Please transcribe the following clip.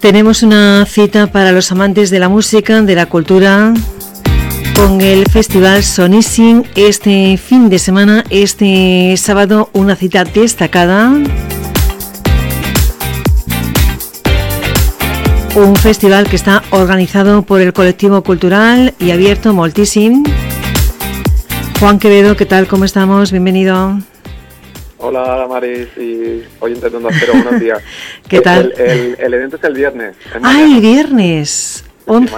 Tenemos una cita para los amantes de la música, de la cultura, con el Festival Sonissing este fin de semana, este sábado, una cita destacada. Un festival que está organizado por el colectivo cultural y abierto Moltíssim. Juan Quevedo, ¿qué tal? ¿Cómo estamos? Bienvenido. Hola Maris y oyentes de Onda Cero, buenos días. ¿Qué tal? El evento es el viernes. El viernes.